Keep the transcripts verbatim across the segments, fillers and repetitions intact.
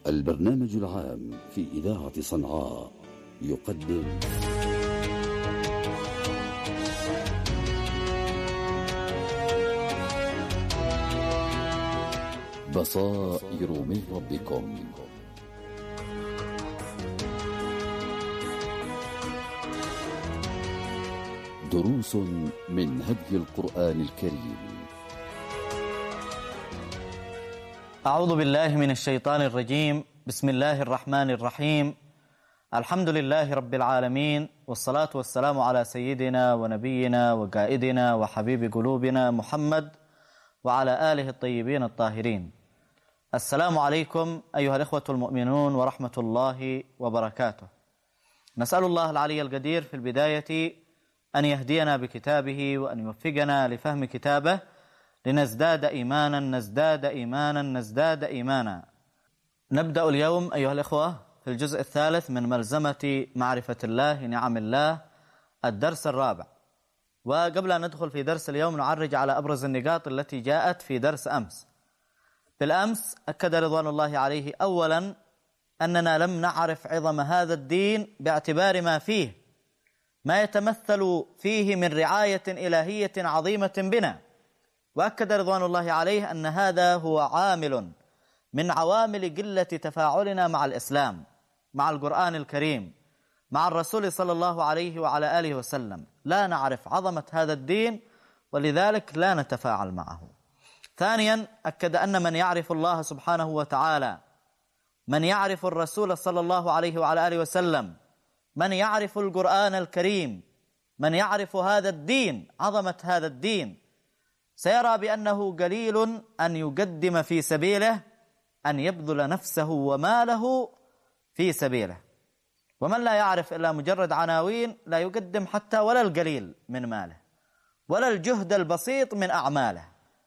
البرنامج العام في إذاعة صنعاء يقدم بصائر من ربكم. دروس من هدي القرآن الكريم. أعوذ بالله من الشيطان الرجيم. بسم الله الرحمن الرحيم. الحمد لله رب العالمين، والصلاة والسلام على سيدنا ونبينا وقائدنا وحبيب قلوبنا محمد وعلى آله الطيبين الطاهرين. السلام عليكم أيها الإخوة المؤمنون ورحمة الله وبركاته. نسأل الله العلي القدير في البداية أن يهدينا بكتابه وأن يوفقنا لفهم كتابه لنزداد إيمانا نزداد إيمانا نزداد إيمانا. نبدأ اليوم أيها الإخوة في الجزء الثالث من ملزمة معرفة الله نعم الله، الدرس الرابع. وقبل أن ندخل في درس اليوم نعرج على أبرز النقاط التي جاءت في درس أمس. بالأمس أكد رضوان الله عليه أولا أننا لم نعرف عظم هذا الدين باعتبار ما فيه، ما يتمثل فيه من رعاية إلهية عظيمة بنا. وأكد رضوان الله عليه أن هذا هو عامل من عوامل قلة تفاعلنا مع الإسلام، مع القرآن الكريم، مع الرسول صلى الله عليه وعلى آله وسلم. لا نعرف عظمة هذا الدين ولذلك لا نتفاعل معه. ثانيا أكد أن من يعرف الله سبحانه وتعالى، من يعرف الرسول صلى الله عليه وعلى آله وسلم، من يعرف القرآن الكريم، من يعرف هذا الدين، عظمة هذا الدين، سيرى بأنه قليل أن يقدم في سبيله، أن يبذل نفسه وماله في سبيله. ومن لا يعرف إلا مجرد عناوين لا يقدم حتى ولا القليل من ماله ولا الجهد البسيط من أعماله.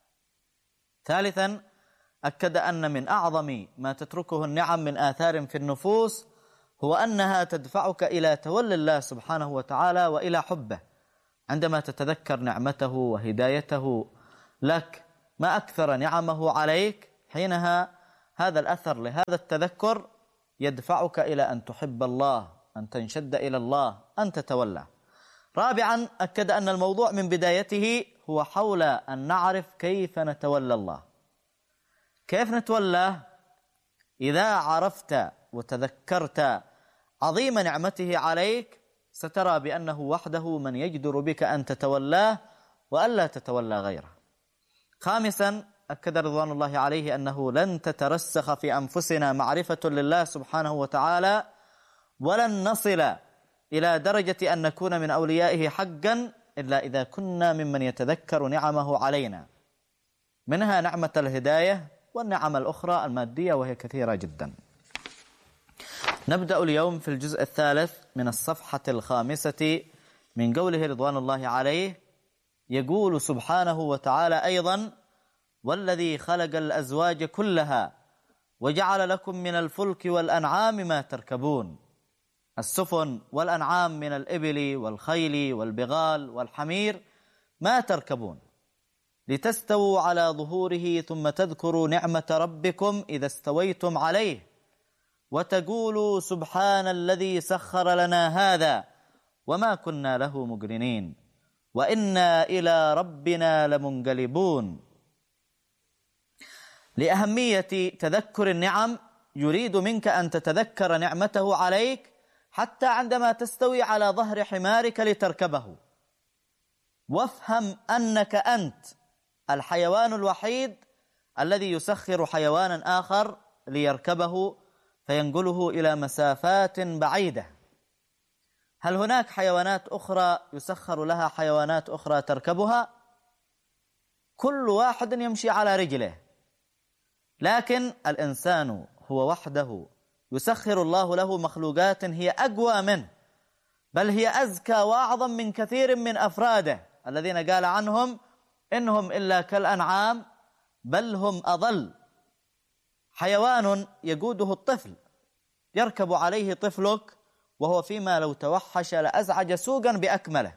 ثالثا أكد أن من أعظم ما تتركه النعم من آثار في النفوس هو أنها تدفعك إلى تولي الله سبحانه وتعالى وإلى حبه. عندما تتذكر نعمته وهدايته لك، ما أكثر نعمه عليك، حينها هذا الأثر لهذا التذكر يدفعك إلى أن تحب الله، أن تنشد إلى الله، أن تتولى. رابعا أكد أن الموضوع من بدايته هو حول أن نعرف كيف نتولى الله. كيف نتولى؟ إذا عرفت وتذكرت عظيم نعمته عليك سترى بأنه وحده من يجدر بك أن تتولاه وألا تتولى غيره. خامسا أكد رضوان الله عليه أنه لن تترسخ في أنفسنا معرفة لله سبحانه وتعالى، ولن نصل إلى درجة أن نكون من أوليائه حقا إلا إذا كنا ممن يتذكر نعمه علينا، منها نعمة الهداية والنعم الأخرى المادية وهي كثيرة جدا. نبدأ اليوم في الجزء الثالث من الصفحة الخامسة من قوله رضوان الله عليه. يقول سبحانه وتعالى أيضا: والذي خلق الأزواج كلها وجعل لكم من الفلك والأنعام ما تركبون. السفن والأنعام من الإبل والخيل والبغال والحمير ما تركبون، لتستووا على ظهوره ثم تذكروا نعمة ربكم إذا استويتم عليه وتقولوا سبحان الذي سخر لنا هذا وما كنا له مقرنين وإنا إلى ربنا لمنقلبون. لأهمية تذكر النعم يريد منك أن تتذكر نعمته عليك حتى عندما تستوي على ظهر حمارك لتركبه، وافهم أنك أنت الحيوان الوحيد الذي يسخر حيوانا آخر ليركبه فينقله إلى مسافات بعيدة. هل هناك حيوانات أخرى يسخر لها حيوانات أخرى تركبها؟ كل واحد يمشي على رجله، لكن الإنسان هو وحده يسخر الله له مخلوقات هي أقوى منه، بل هي أزكى وأعظم من كثير من أفراده الذين قال عنهم إنهم إلا كالأنعام بل هم أضل. حيوان يقوده الطفل، يركب عليه طفلك وهو فيما لو توحش لأزعج سوقا بأكمله.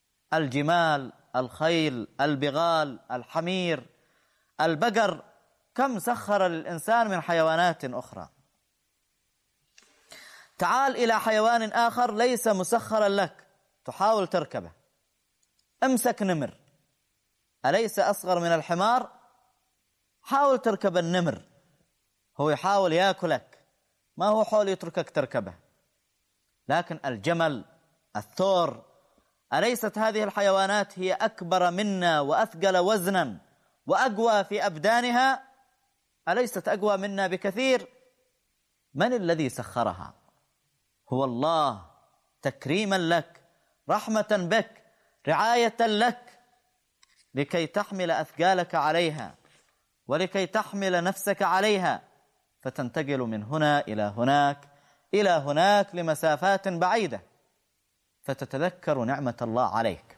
الجمال، الخيل، البغال، الحمير، البقر، كم سخر للإنسان من حيوانات أخرى. تعال إلى حيوان آخر ليس مسخرا لك تحاول تركبه. امسك نمر، أليس أصغر من الحمار؟ حاول تركب النمر، هو يحاول يأكلك، ما هو حول يتركك تركبه. لكن الجمل، الثور، أليست هذه الحيوانات هي أكبر منا وأثقل وزنا وأقوى في أبدانها؟ أليست أقوى منا بكثير؟ من الذي سخرها؟ هو الله، تكريما لك، رحمة بك، رعاية لك، لكي تحمل أثقالك عليها ولكي تحمل نفسك عليها، فتنتقل من هنا إلى هناك إلى هناك لمسافات بعيدة، فتتذكر نعمة الله عليك.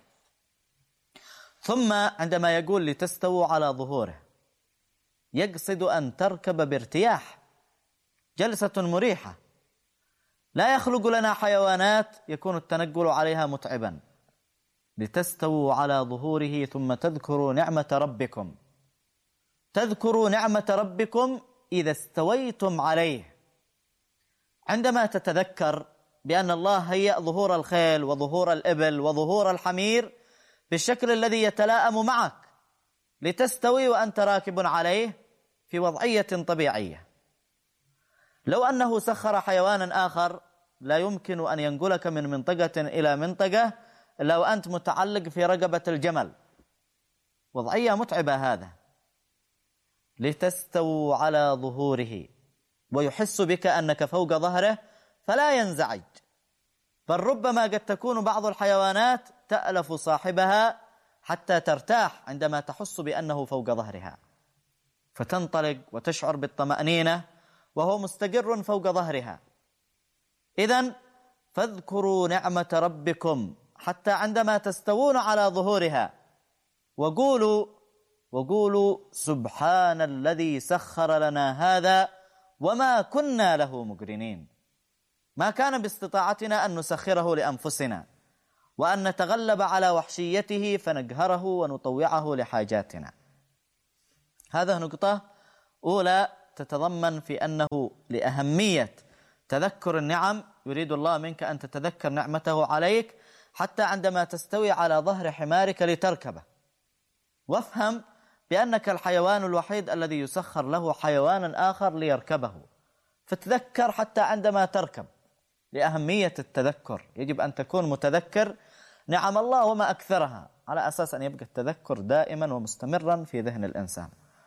ثم عندما يقول لتستووا على ظهوره، يقصد أن تركب بارتياح، جلسة مريحة. لا يخلق لنا حيوانات يكون التنقل عليها متعبا. لتستووا على ظهوره ثم تذكروا نعمة ربكم، تذكروا نعمة ربكم إذا استويتم عليه. عندما تتذكر بأن الله هيأ ظهور الخيل وظهور الإبل وظهور الحمير بالشكل الذي يتلائم معك لتستوي وأنت راكب عليه في وضعية طبيعية. لو أنه سخر حيوانا آخر لا يمكن أن ينقلك من منطقة إلى منطقة إلا وأنت متعلق في رقبة الجمل، وضعية متعبة هذا. لتستووا على ظهوره، ويحس بك أنك فوق ظهره فلا ينزعج، بل ربما قد تكون بعض الحيوانات تألف صاحبها حتى ترتاح عندما تحس بأنه فوق ظهرها، فتنطلق وتشعر بالطمأنينة وهو مستقر فوق ظهرها. إذن فاذكروا نعمة ربكم حتى عندما تستوون على ظهورها، وقولوا وقولوا سبحان الذي سخر لنا هذا وما كنا له مقرنين. ما كان باستطاعتنا أن نسخره لأنفسنا وأن نتغلب على وحشيته فنقهره ونطوعه لحاجاتنا. هذا نقطة أولى تتضمن في أنه لأهمية تذكر النعم يريد الله منك أن تتذكر نعمته عليك حتى عندما تستوي على ظهر حمارك لتركبه. وافهم بأنك الحيوان الوحيد الذي يسخر له حيوانا آخر ليركبه، فتذكر حتى عندما تركب. لأهمية التذكر يجب أن تكون متذكر نعم الله وما أكثرها، على أساس أن يبقى التذكر دائما ومستمرا في ذهن الإنسان.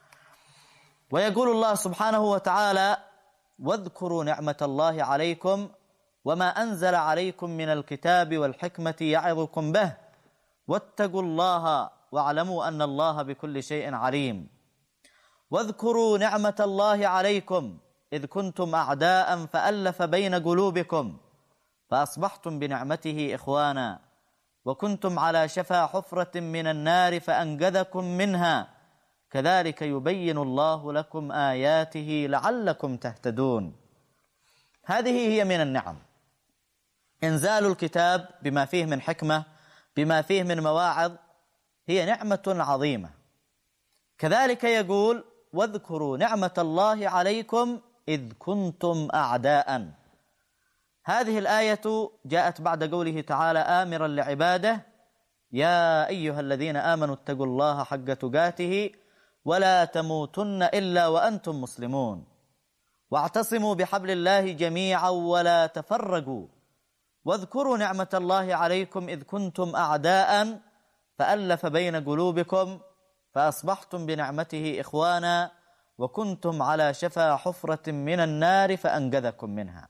ويقول الله سبحانه وتعالى: واذكروا نعمة الله عليكم وما أنزل عليكم من الكتاب والحكمة يعظكم به واتقوا الله واعلموا أن الله بكل شيء عليم. واذكروا نعمة الله عليكم إذ كنتم أعداء فألف بين قلوبكم فأصبحتم بنعمته إخوانا وكنتم على شفا حفرة من النار فأنقذكم منها كذلك يبين الله لكم آياته لعلكم تهتدون. هذه هي من النعم، إنزال الكتاب بما فيه من حكمة، بما فيه من مواعظ، هي نعمة عظيمة. كذلك يقول: واذكروا نعمة الله عليكم إذ كنتم أعداء. هذه الآية جاءت بعد قوله تعالى آمرا لعباده: يا أيها الذين آمنوا اتقوا الله حق تقاته ولا تموتن إلا وأنتم مسلمون واعتصموا بحبل الله جميعا ولا تفرقوا واذكروا نعمة الله عليكم إذ كنتم أعداء فألف بين قلوبكم فأصبحتم بنعمته إخوانا وكنتم على شفا حفرة من النار فأنقذكم منها.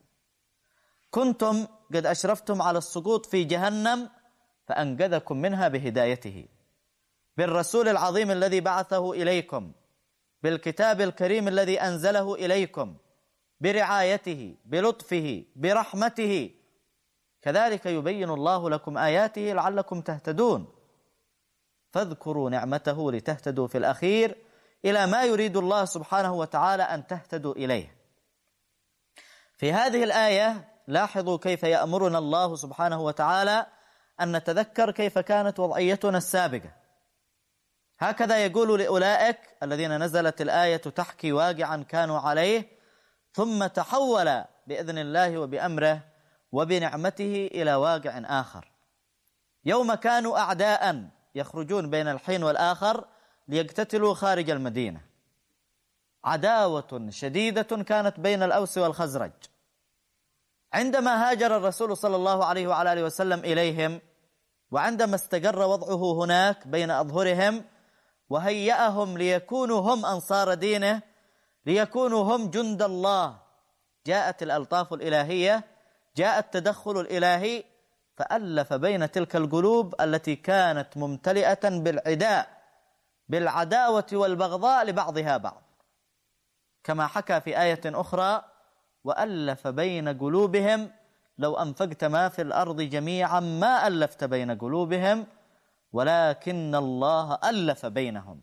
كنتم قد أشرفتم على السقوط في جهنم فأنقذكم منها بهدايته، بالرسول العظيم الذي بعثه إليكم، بالكتاب الكريم الذي أنزله إليكم، برعايته، بلطفه، برحمته. كذلك يبين الله لكم آياته لعلكم تهتدون. فاذكروا نعمته لتهتدوا في الأخير إلى ما يريد الله سبحانه وتعالى أن تهتدوا إليه. في هذه الآية لاحظوا كيف يأمرنا الله سبحانه وتعالى أن نتذكر كيف كانت وضعيتنا السابقة. هكذا يقول لأولئك الذين نزلت الآية تحكي واقعا كانوا عليه، ثم تحول بإذن الله وبأمره وبنعمته إلى واقع آخر. يوم كانوا أعداء يخرجون بين الحين والآخر ليقتتلوا خارج المدينة، عداوة شديدة كانت بين الأوس والخزرج. عندما هاجر الرسول صلى الله عليه وعلى آله وسلم إليهم، وعندما استقر وضعه هناك بين أظهرهم وهيأهم ليكونوا هم أنصار دينه، ليكونوا هم جند الله، جاءت الألطاف الإلهية، جاء التدخل الإلهي، فألف بين تلك القلوب التي كانت ممتلئة بالعداء، بالعداوة والبغضاء لبعضها بعض، كما حكى في آية أخرى: وألف بين قلوبهم لو أنفقت ما في الأرض جميعا ما ألفت بين قلوبهم ولكن الله ألف بينهم.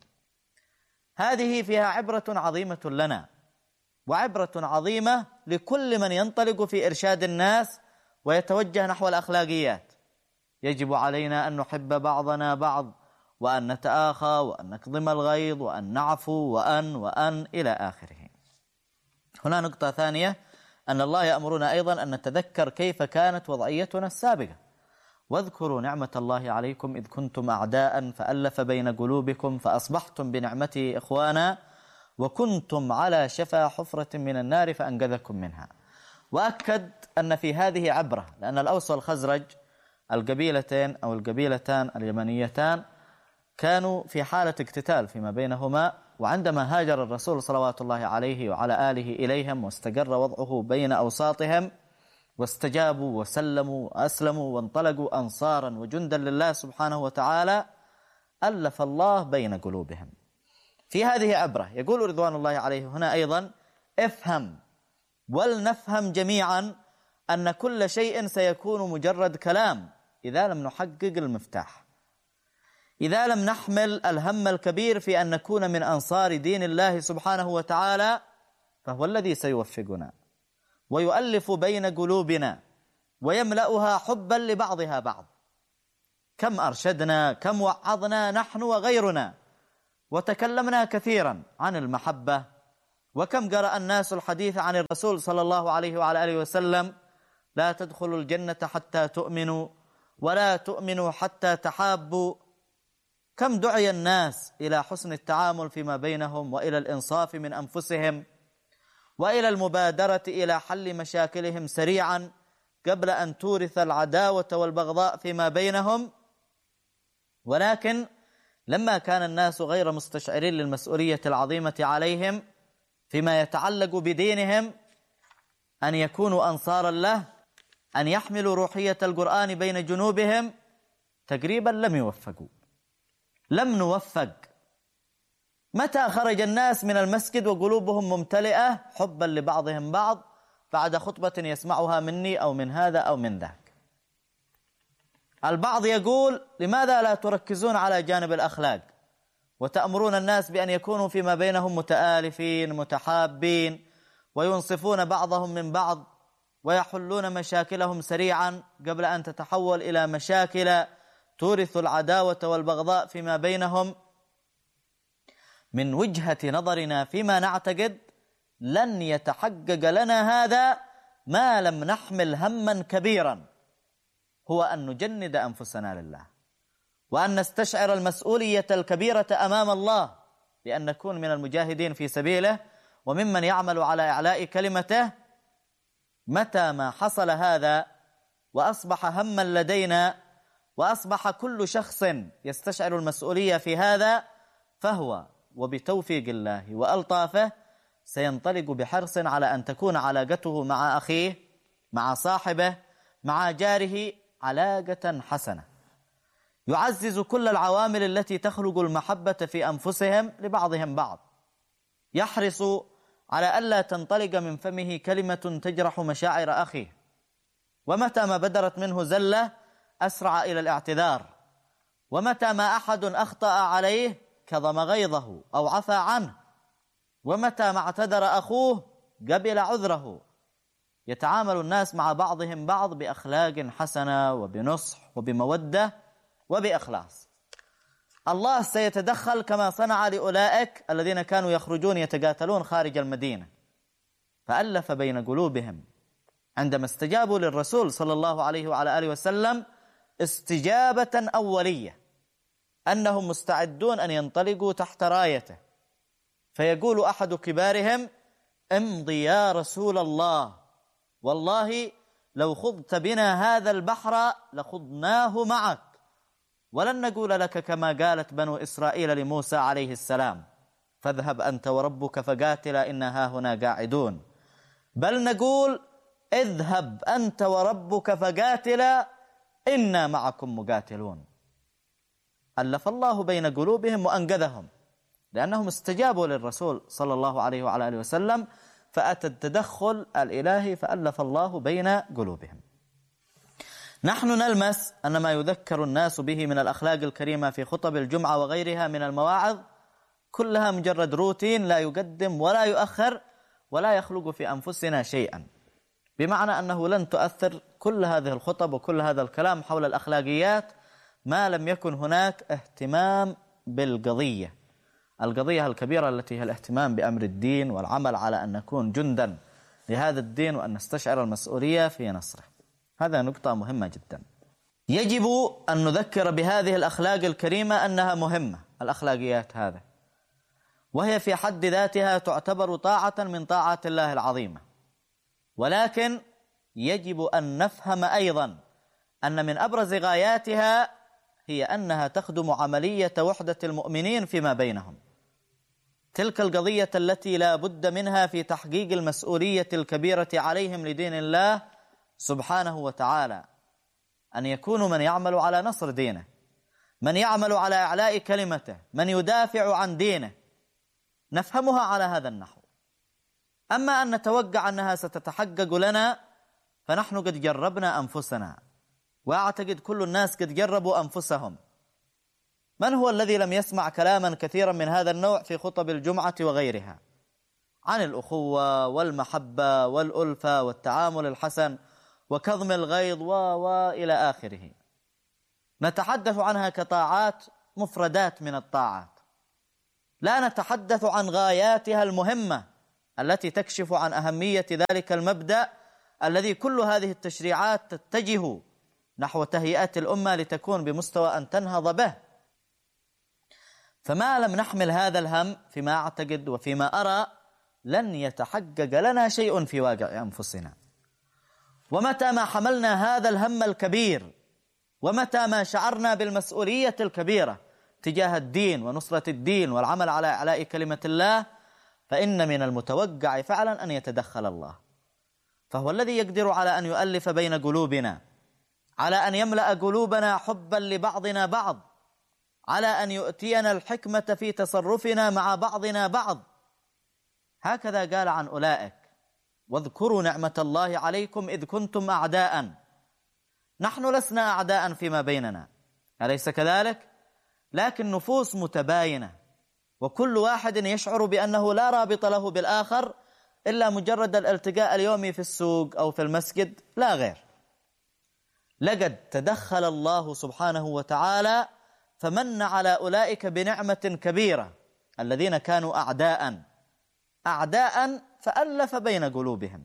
هذه فيها عبرة عظيمة لنا، وعبرة عظيمة لكل من ينطلق في إرشاد الناس ويتوجه نحو الأخلاقيات. يجب علينا أن نحب بعضنا بعض، وأن نتآخى، وأن نكظم الغيظ، وأن نعفو، وأن وأن إلى آخره. هنا نقطة ثانية، أن الله يأمرنا أيضا أن نتذكر كيف كانت وضعيتنا السابقة. واذكروا نعمة الله عليكم إذ كنتم أعداء فألف بين قلوبكم فأصبحتم بنعمته إخوانا وكنتم على شفا حفرة من النار فأنقذكم منها. وأكد أن في هذه عبرة، لأن الأوس والخزرج القبيلتين أو القبيلتان اليمنيتان كانوا في حالة اقتتال فيما بينهما، وعندما هاجر الرسول صلوات الله عليه وعلى آله إليهم واستقر وضعه بين أوساطهم واستجابوا وسلموا وأسلموا وانطلقوا أنصارا وجندا لله سبحانه وتعالى، ألف الله بين قلوبهم. في هذه عبرة. يقول رضوان الله عليه هنا أيضا: افهم ولنفهم جميعا أن كل شيء سيكون مجرد كلام إذا لم نحقق المفتاح، إذا لم نحمل الهم الكبير في أن نكون من أنصار دين الله سبحانه وتعالى، فهو الذي سيوفقنا ويؤلف بين قلوبنا ويملأها حبا لبعضها بعض. كم أرشدنا، كم وعظنا نحن وغيرنا، وتكلمنا كثيرا عن المحبة، وكم قرأ الناس الحديث عن الرسول صلى الله عليه وعلى آله وسلم: لا تدخلوا الجنة حتى تؤمنوا ولا تؤمنوا حتى تحابوا. كم دعي الناس إلى حسن التعامل فيما بينهم، وإلى الإنصاف من أنفسهم، وإلى المبادرة إلى حل مشاكلهم سريعا قبل أن تورث العداوة والبغضاء فيما بينهم. ولكن لما كان الناس غير مستشعرين للمسؤولية العظيمة عليهم فيما يتعلق بدينهم، أن يكونوا أنصارا له، أن يحملوا روحية القرآن بين جنوبهم، تقريبا لم يوفقوا، لم نوفق. متى خرج الناس من المسجد وقلوبهم ممتلئة حبا لبعضهم بعض بعد خطبة يسمعها مني أو من هذا أو من ذاك؟ البعض يقول: لماذا لا تركزون على جانب الأخلاق وتأمرون الناس بأن يكونوا فيما بينهم متآلفين متحابين وينصفون بعضهم من بعض ويحلون مشاكلهم سريعا قبل أن تتحول إلى مشاكل تورث العداوة والبغضاء فيما بينهم؟ من وجهة نظرنا فيما نعتقد لن يتحقق لنا هذا ما لم نحمل هما كبيرا، هو أن نجند أنفسنا لله، وأن نستشعر المسؤولية الكبيرة أمام الله بأن نكون من المجاهدين في سبيله وممن يعمل على إعلاء كلمته. متى ما حصل هذا وأصبح هما لدينا وأصبح كل شخص يستشعر المسؤولية في هذا، فهو وبتوفيق الله وألطافه سينطلق بحرص على أن تكون علاقته مع أخيه، مع صاحبه، مع جاره علاقة حسنة، يعزز كل العوامل التي تخلق المحبة في أنفسهم لبعضهم بعض، يحرص على ألا تنطلق من فمه كلمة تجرح مشاعر أخيه، ومتى ما بدرت منه زلة أسرع إلى الاعتذار، ومتى ما أحد أخطأ عليه كظم غيظه أو عفى عنه، ومتى ما اعتذر أخوه قبل عذره. يتعامل الناس مع بعضهم بعض بأخلاق حسنة وبنصح وبمودة وبإخلاص. الله سيتدخل كما صنع لأولئك الذين كانوا يخرجون يتقاتلون خارج المدينة، فألف بين قلوبهم عندما استجابوا للرسول صلى الله عليه وعلى آله وسلم استجابة أولية، أنهم مستعدون أن ينطلقوا تحت رايته، فيقول أحد كبارهم: امضي يا رسول الله، والله لو خضت بنا هذا البحر لخضناه معك، ولن نقول لك كما قالت بنو إسرائيل لموسى عليه السلام: فاذهب أنت وربك فقاتلا إنا هاهنا قاعدون، بل نقول: اذهب أنت وربك فقاتلا إنا معكم مقاتلون. ألف الله بين قلوبهم وأنقذهم، لأنهم استجابوا للرسول صلى الله عليه وعلى آله وسلم، فأتى التدخل الإلهي فألف الله بين قلوبهم. نحن نلمس أن ما يذكر الناس به من الأخلاق الكريمة في خطب الجمعة وغيرها من المواعظ كلها مجرد روتين لا يقدم ولا يؤخر ولا يخلق في أنفسنا شيئا، بمعنى أنه لن تؤثر كل هذه الخطب وكل هذا الكلام حول الأخلاقيات ما لم يكن هناك اهتمام بالقضية، القضية الكبيرة التي هي الاهتمام بأمر الدين والعمل على أن نكون جندا لهذا الدين وأن نستشعر المسؤولية في نصره. هذا نقطة مهمة جدا. يجب أن نذكر بهذه الأخلاق الكريمة أنها مهمة، الأخلاقيات هذا، وهي في حد ذاتها تعتبر طاعة من طاعات الله العظيمة، ولكن يجب أن نفهم أيضا أن من أبرز غاياتها هي أنها تخدم عملية وحدة المؤمنين فيما بينهم، تلك القضية التي لا بد منها في تحقيق المسؤولية الكبيرة عليهم لدين الله سبحانه وتعالى، أن يكونوا من يعمل على نصر دينه، من يعمل على إعلاء كلمته، من يدافع عن دينه، نفهمها على هذا النحو. أما أن نتوقع أنها ستتحقق لنا فنحن قد جربنا أنفسنا، وأعتقد كل الناس قد جربوا أنفسهم. من هو الذي لم يسمع كلاما كثيرا من هذا النوع في خطب الجمعة وغيرها عن الأخوة والمحبة والألفة والتعامل الحسن وكظم الغيظ وإلى آخره؟ نتحدث عنها كطاعات مفردات من الطاعات، لا نتحدث عن غاياتها المهمة التي تكشف عن أهمية ذلك المبدأ الذي كل هذه التشريعات تتجه نحو تهيئة الأمة لتكون بمستوى أن تنهض به. فما لم نحمل هذا الهم فيما أعتقد وفيما أرى لن يتحقق لنا شيء في واقع أنفسنا. ومتى ما حملنا هذا الهم الكبير، ومتى ما شعرنا بالمسؤولية الكبيرة تجاه الدين ونصرة الدين والعمل على إعلاء كلمة الله، فإن من المتوقع فعلا أن يتدخل الله، فهو الذي يقدر على أن يؤلف بين قلوبنا، على أن يملأ قلوبنا حبا لبعضنا بعض، على أن يؤتينا الحكمة في تصرفنا مع بعضنا بعض. هكذا قال عن أولئك: واذكروا نعمة الله عليكم إذ كنتم أعداء. نحن لسنا أعداء فيما بيننا، أليس كذلك؟ لكن نفوس متباينة، وكل واحد يشعر بأنه لا رابط له بالآخر إلا مجرد الالتقاء اليومي في السوق أو في المسجد، لا غير. لقد تدخل الله سبحانه وتعالى فمن على أولئك بنعمة كبيرة الذين كانوا أعداء أعداء فألف بين قلوبهم.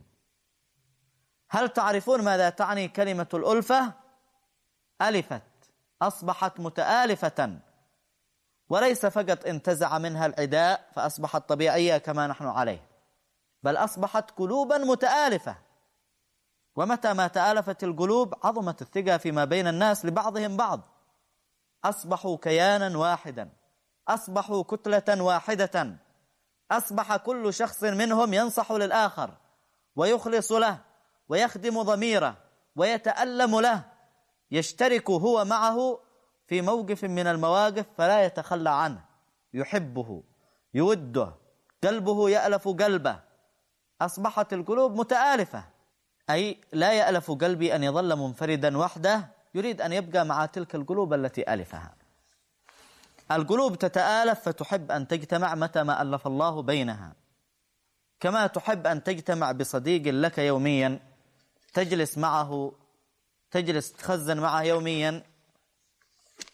هل تعرفون ماذا تعني كلمة الألفة؟ ألفت، أصبحت متآلفة، وليس فقط انتزع منها العداء فأصبحت طبيعية كما نحن عليه، بل أصبحت قلوبا متآلفة. ومتى ما تآلفت القلوب عظمت الثقة فيما بين الناس لبعضهم بعض، أصبحوا كيانا واحدا، أصبحوا كتلة واحدة، أصبح كل شخص منهم ينصح للآخر ويخلص له ويخدم ضميره ويتألم له، يشترك هو معه في موقف من المواقف فلا يتخلى عنه، يحبه يوده، قلبه يألف قلبه. أصبحت القلوب متآلفة، أي لا يألف قلبي أن يظل منفردا وحده، يريد أن يبقى مع تلك القلوب التي ألفها. القلوب تتآلف فتحب أن تجتمع متى ما ألف الله بينها، كما تحب أن تجتمع بصديق لك يوميا، تجلس معه، تجلس تخزن معه يوميا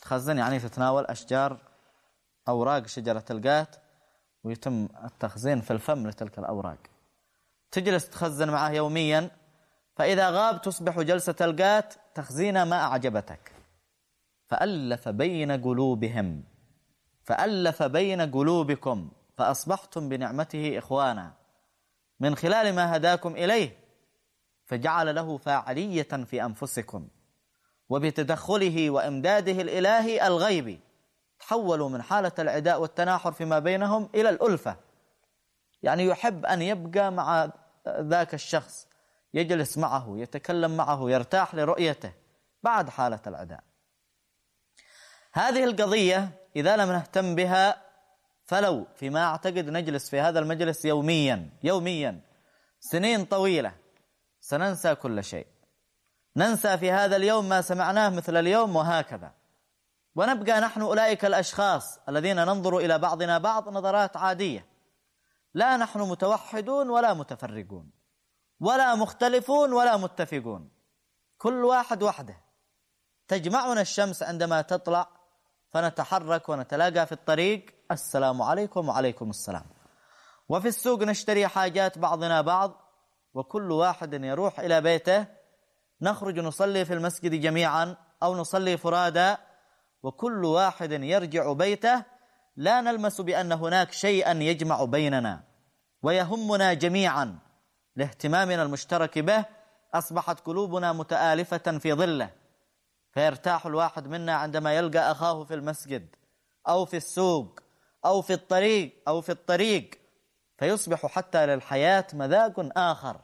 تخزن يعني تتناول أشجار أوراق شجرة القات ويتم التخزين في الفم لتلك الأوراق. تجلس تخزن معه يوميا، فإذا غاب تصبح جلسة القات تخزين ما أعجبتك. فألف بين قلوبهم فألف بين قلوبكم فأصبحتم بنعمته إخوانا، من خلال ما هداكم إليه، فجعل له فاعلية في أنفسكم، وبتدخله وإمداده الإلهي الغيبي تحولوا من حالة العداء والتناحر فيما بينهم إلى الألفة. يعني يحب أن يبقى مع ذاك الشخص، يجلس معه، يتكلم معه، يرتاح لرؤيته بعد حالة العداء. هذه القضية إذا لم نهتم بها، فلو فيما أعتقد نجلس في هذا المجلس يوميا يوميا سنين طويلة، سننسى كل شيء. ننسى في هذا اليوم ما سمعناه مثل اليوم، وهكذا، ونبقى نحن أولئك الأشخاص الذين ننظر إلى بعضنا بعض نظرات عادية. لا نحن متوحدون ولا متفرقون ولا مختلفون ولا متفقون، كل واحد وحده. تجمعنا الشمس عندما تطلع فنتحرك ونتلاقى في الطريق، السلام عليكم وعليكم السلام. وفي السوق نشتري حاجات بعضنا بعض، وكل واحد يروح إلى بيته. نخرج نصلي في المسجد جميعا أو نصلي فرادا، وكل واحد يرجع بيته. لا نلمس بأن هناك شيئا يجمع بيننا ويهمنا جميعا لاهتمامنا المشترك به. أصبحت قلوبنا متآلفة في ظله، فيرتاح الواحد منا عندما يلقى أخاه في المسجد أو في السوق أو في الطريق أو في الطريق فيصبح حتى للحياة مذاق آخر.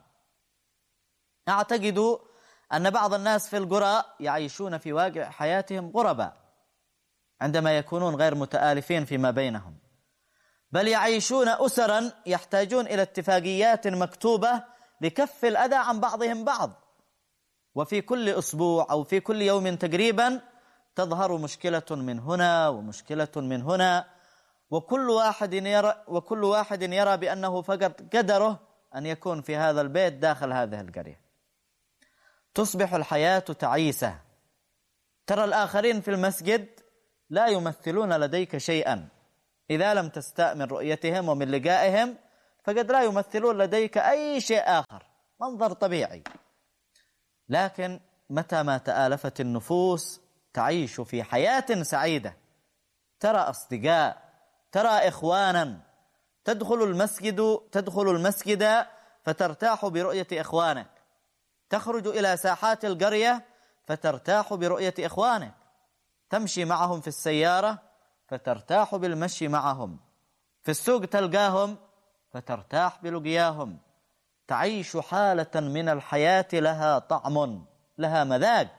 أعتقد أن بعض الناس في القرى يعيشون في واقع حياتهم غرباء عندما يكونون غير متآلفين فيما بينهم، بل يعيشون أسرا يحتاجون إلى اتفاقيات مكتوبة لكف الأذى عن بعضهم بعض. وفي كل أسبوع أو في كل يوم تقريبا تظهر مشكلة من هنا ومشكلة من هنا، وكل واحد يرى وكل واحد يرى بأنه فقط قدره أن يكون في هذا البيت داخل هذه القرية. تصبح الحياة تعيسة. ترى الآخرين في المسجد لا يمثلون لديك شيئا، إذا لم تستأمن رؤيتهم ومن لقائهم فقد لا يمثلون لديك أي شيء آخر، منظر طبيعي. لكن متى ما تآلفت النفوس تعيش في حياة سعيدة. ترى أصدقاء، ترى إخوانا، تدخل المسجد تدخل المسجد فترتاح برؤية إخوانك، تخرج إلى ساحات القرية فترتاح برؤية إخوانك، تمشي معهم في السيارة فترتاح بالمشي معهم، في السوق تلقاهم فترتاح بلقياهم. تعيش حالة من الحياة لها طعم، لها مذاق.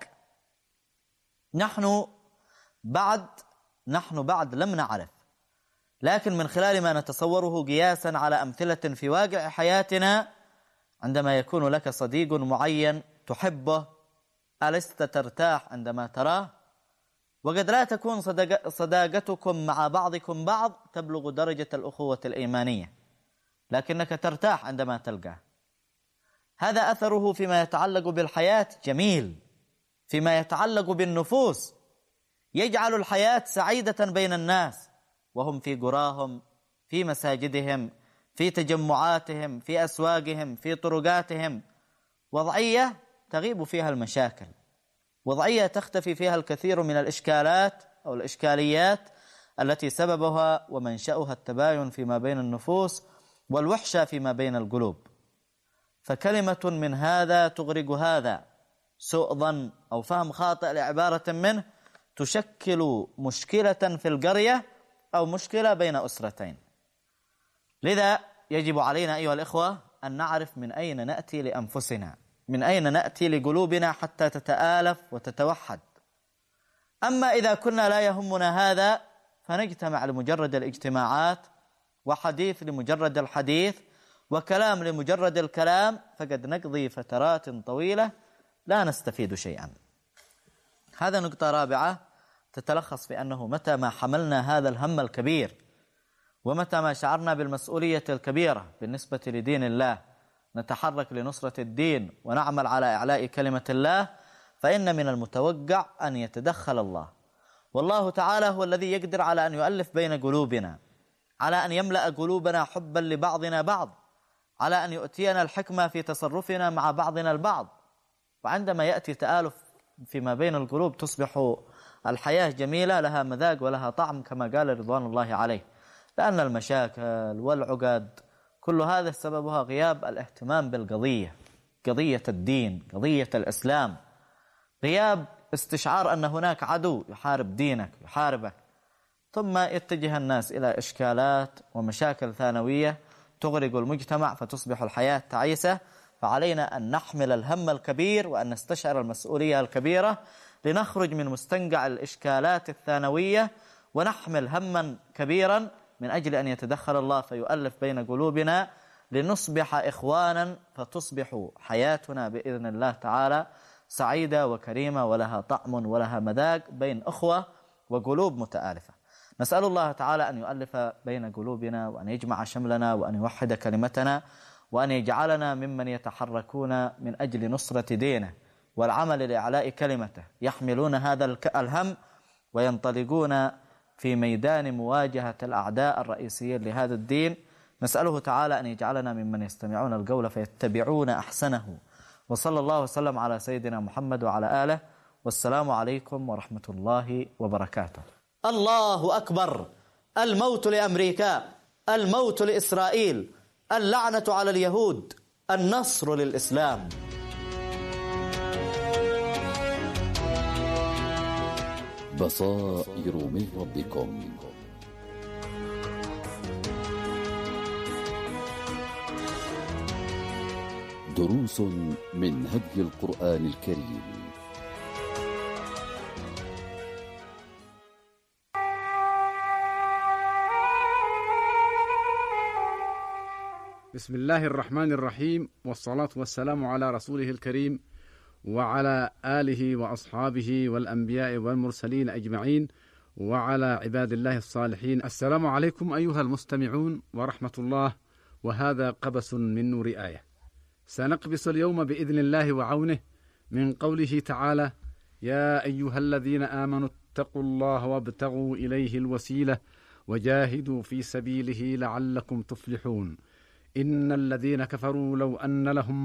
نحن بعد نحن بعد لم نعرف، لكن من خلال ما نتصوره قياسا على أمثلة في واقع حياتنا، عندما يكون لك صديق معين تحبه، ألست ترتاح عندما تراه؟ وقد لا تكون صداقتكم مع بعضكم بعض تبلغ درجة الأخوة الإيمانية، لكنك ترتاح عندما تلقاه. هذا أثره فيما يتعلق بالحياة جميل، فيما يتعلق بالنفوس يجعل الحياة سعيدة بين الناس وهم في قراهم، في مساجدهم، في تجمعاتهم، في أسواقهم، في طرقاتهم. وضعية تغيب فيها المشاكل، وضعية تختفي فيها الكثير من الإشكالات أو الإشكاليات التي سببها ومنشأها التباين فيما بين النفوس والوحشة فيما بين القلوب. فكلمة من هذا تغرق هذا، سوء ظن أو فهم خاطئ لعبارة منه تشكل مشكلة في القرية أو مشكلة بين أسرتين. لذا يجب علينا أيها الإخوة أن نعرف من أين نأتي لأنفسنا، من أين نأتي لقلوبنا حتى تتآلف وتتوحد. أما إذا كنا لا يهمنا هذا فنجتمع لمجرد الاجتماعات، وحديث لمجرد الحديث، وكلام لمجرد الكلام، فقد نقضي فترات طويلة لا نستفيد شيئا. هذا نقطة رابعة تتلخص في أنه متى ما حملنا هذا الهم الكبير، ومتى ما شعرنا بالمسؤولية الكبيرة بالنسبة لدين الله، نتحرك لنصرة الدين ونعمل على إعلاء كلمة الله، فإن من المتوقع أن يتدخل الله والله تعالى هو الذي يقدر على أن يؤلف بين قلوبنا، على أن يملأ قلوبنا حبا لبعضنا بعض، على أن يؤتينا الحكمة في تصرفنا مع بعضنا البعض. وعندما يأتي تآلف فيما بين القلوب تصبح الحياة جميلة، لها مذاق ولها طعم كما قال رضوان الله عليه. لأن المشاكل والعقد كل هذا سببها غياب الاهتمام بالقضية، قضية الدين، قضية الإسلام، غياب استشعار أن هناك عدو يحارب دينك يحاربك. ثم يتجه الناس إلى إشكالات ومشاكل ثانوية تغرق المجتمع فتصبح الحياة تعيسة. فعلينا أن نحمل الهم الكبير وأن نستشعر المسؤولية الكبيرة لنخرج من مستنقع الإشكالات الثانوية ونحمل هما كبيرا من أجل أن يتدخل الله فيؤلف بين قلوبنا لنصبح إخوانا، فتصبح حياتنا بإذن الله تعالى سعيدة وكريمة ولها طعم ولها مذاق بين أخوة وقلوب متآلفة. نسأل الله تعالى أن يؤلف بين قلوبنا وأن يجمع شملنا وأن يوحد كلمتنا وأن يجعلنا ممن يتحركون من أجل نصرة دينه والعمل لإعلاء كلمته، يحملون هذا الهم وينطلقون في ميدان مواجهة الأعداء الرئيسيين لهذا الدين. نسأله تعالى أن يجعلنا ممن يستمعون القول فيتبعون أحسنه. وصلى الله وسلم على سيدنا محمد وعلى آله، والسلام عليكم ورحمة الله وبركاته. الله أكبر. الموت لأمريكا، الموت لإسرائيل، اللعنة على اليهود، النصر للإسلام. بصائر من ربكم. دروس من هدي القرآن الكريم. بسم الله الرحمن الرحيم، والصلاة والسلام على رسوله الكريم وعلى آله وأصحابه والأنبياء والمرسلين أجمعين وعلى عباد الله الصالحين. السلام عليكم أيها المستمعون ورحمة الله، وهذا قبس من نور آية. سنقبس اليوم بإذن الله وعونه من قوله تعالى: يا أيها الذين آمنوا اتقوا الله وابتغوا إليه الوسيلة وجاهدوا في سبيله لعلكم تفلحون. إن الذين كفروا لو أن لهم